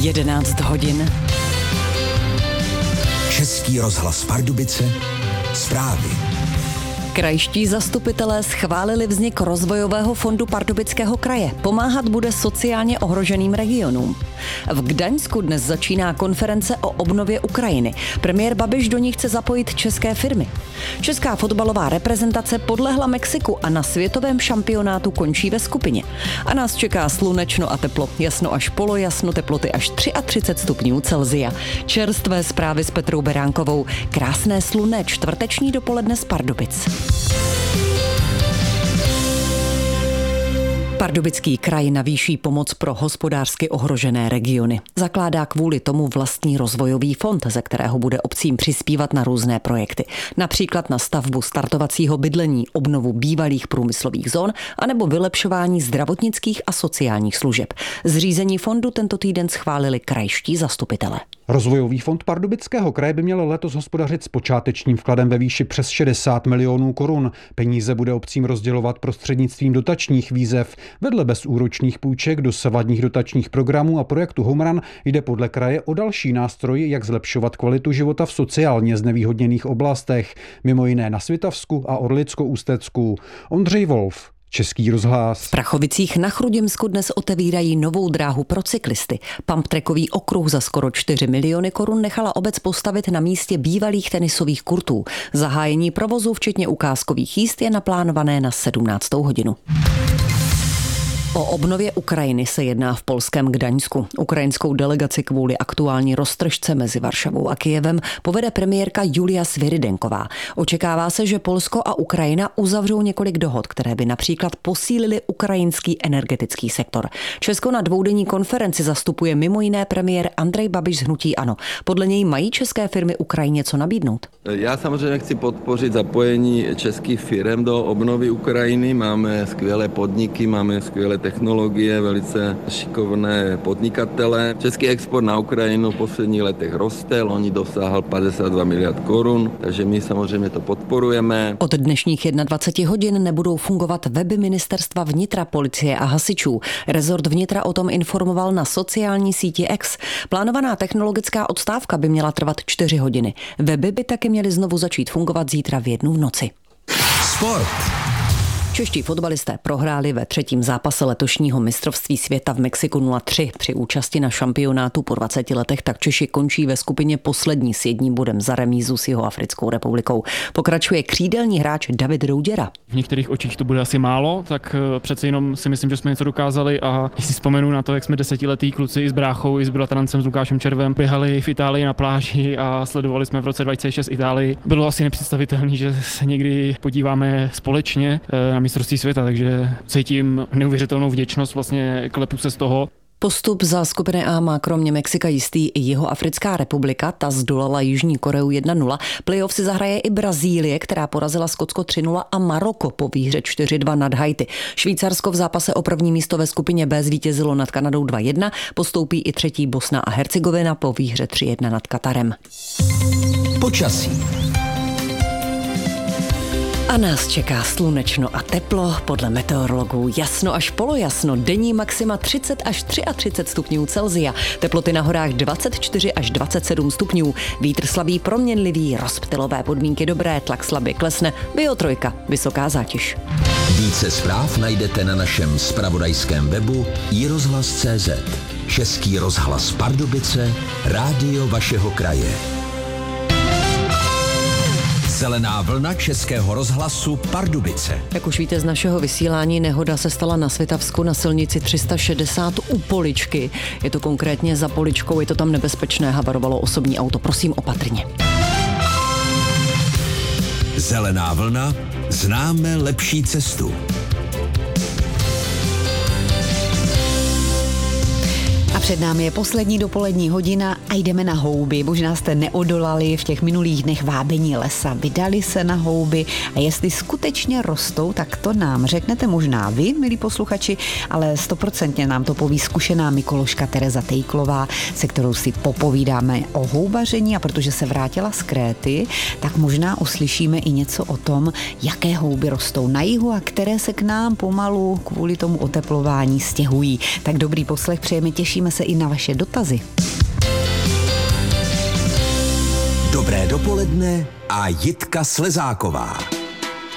11 hodin. Český rozhlas Pardubice, zprávy. Krajští zastupitelé schválili vznik rozvojového fondu Pardubického kraje. Pomáhat bude sociálně ohroženým regionům. V Gdaňsku dnes začíná konference o obnově Ukrajiny. Premiér Babiš do ní chce zapojit české firmy. Česká fotbalová reprezentace podlehla Mexiku a na světovém šampionátu končí ve skupině. A nás čeká slunečno a teplo, jasno až polojasno, teploty až 33 stupňů Celsia. Čerstvé zprávy s Petrou Beránkovou. Krásné slunné čtvrteční dopoledne z Pardubic. Pardubický kraj navýší pomoc pro hospodářsky ohrožené regiony. Zakládá kvůli tomu vlastní rozvojový fond, ze kterého bude obcím přispívat na různé projekty. Například na stavbu startovacího bydlení, obnovu bývalých průmyslových zón anebo vylepšování zdravotnických a sociálních služeb. Zřízení fondu tento týden schválili krajští zastupitelé. Rozvojový fond Pardubického kraje by měl letos hospodařit s počátečním vkladem ve výši přes 60 milionů korun. Peníze bude obcím rozdělovat prostřednictvím dotačních výzev. Vedle bezúročných půjček, dosavadních dotačních programů a projektu Home Run jde podle kraje o další nástroj, jak zlepšovat kvalitu života v sociálně znevýhodněných oblastech, mimo jiné na Svitavsku a Orlicko-Ústecku. Ondřej Wolf, Český rozhlas. V Prachovicích na Chrudimsku dnes otevírají novou dráhu pro cyklisty. Pumptrackový okruh za skoro 4 miliony korun nechala obec postavit na místě bývalých tenisových kurtů. Zahájení provozu, včetně ukázkových jízd, je naplánované na 17. hodinu. O obnově Ukrajiny se jedná v polském Gdaňsku. Ukrajinskou delegaci kvůli aktuální roztržce mezi Varšavou a Kyjevem povede premiérka Julia Svirydenková. Očekává se, že Polsko a Ukrajina uzavřou několik dohod, které by například posílily ukrajinský energetický sektor. Česko na dvoudenní konferenci zastupuje mimo jiné premiér Andrej Babiš z hnutí ANO. Podle něj mají české firmy Ukrajině co nabídnout? Já samozřejmě chci podpořit zapojení českých firm do obnovy Ukrajiny. Máme skvělé podniky, máme skvělé technologie, velice šikovné podnikatele. Český export na Ukrajinu v posledních letech roste, loni dosáhl 52 miliard korun, takže my samozřejmě to podporujeme. Od dnešních 21 hodin nebudou fungovat weby ministerstva vnitra, policie a hasičů. Rezort vnitra o tom informoval na sociální síti X. Plánovaná technologická odstávka by měla trvat 4 hodiny. Weby by taky měly znovu začít fungovat zítra v 1 v noci. Sport. Čeští fotbalisté prohráli ve 3. zápase letošního mistrovství světa v Mexiku 0-3. Při účasti na šampionátu po 20 letech tak Češi končí ve skupině poslední s 1 bodem za remízu s Jihoafrickou republikou. Pokračuje křídelní hráč David Rouděra. V některých očích to bude asi málo, tak přece jenom si myslím, že jsme něco dokázali a když si vzpomenu na to, jak jsme 10letí kluci i s bráchou, i s bratrancem, s Lukášem Červem běhali v Itálii na pláži a sledovali jsme v roce 2006 Itálii. Bylo asi nepředstavitelné, že se někdy podíváme společně na mistrovství světa, takže cítím neuvěřitelnou vděčnost, vlastně klepu se z toho. Postup za skupiny A má kromě Mexika jistý i Jihoafrická republika, ta zdolala Jižní Koreu 1-0. Playoff si zahraje i Brazílie, která porazila Skotsko 3-0 a Maroko po výhře 4-2 nad Haiti. Švýcarsko v zápase o první místo ve skupině B zvítězilo nad Kanadou 2-1, postoupí i třetí Bosna a Hercegovina po výhře 3-1 nad Katarem. Počasí. A nás čeká slunečno a teplo, podle meteorologů jasno až polojasno, denní maxima 30 až 33 stupňů Celsia, teploty na horách 24 až 27 stupňů, vítr slabý proměnlivý, rozptylové podmínky dobré, tlak slabě klesne, Bio 3, vysoká zátěž. Více zpráv najdete na našem zpravodajském webu iRozhlas.cz. Český rozhlas Pardubice, rádio vašeho kraje. Zelená vlna Českého rozhlasu Pardubice. Jak už víte z našeho vysílání, nehoda se stala na Svitavsku na silnici 360 u Poličky. Je to konkrétně za Poličkou, je to tam nebezpečné, havarovalo osobní auto. Prosím opatrně. Zelená vlna, známe lepší cestu. A před námi je poslední dopolední hodina a jdeme na houby. Možná jste neodolali v těch minulých dnech vábení lesa, vydali se na houby a jestli skutečně rostou, tak to nám řeknete možná vy, milí posluchači, ale 100% nám to poví zkušená mykoložka Tereza Tejklová, se kterou si popovídáme o houbaření, a protože se vrátila z Kréty, tak možná uslyšíme i něco o tom, jaké houby rostou na jihu a které se k nám pomalu kvůli tomu oteplování stěhují. Tak dobrý poslech přejeme, těšíme se i na vaše dotazy. Dobré dopoledne a Jitka Slezáková.